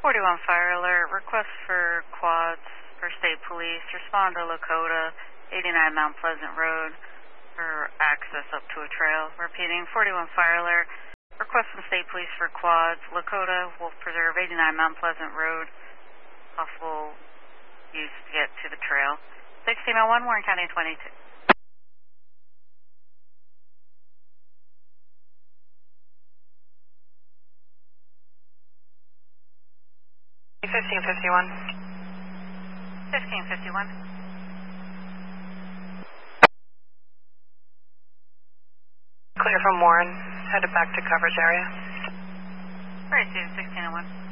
41 fire alert, request for quads for state police, respond to Lakota, 89 Mount Pleasant Road for access up to a trail. Repeating, 41 fire alert, request from state police for quads, Lakota, Wolf Preserve, 89 Mount Pleasant Road, possible use to get to the trail. 1601, Warren County 22. 1551. 1551. Clear from Warren, headed back to coverage area. Alright, 1601.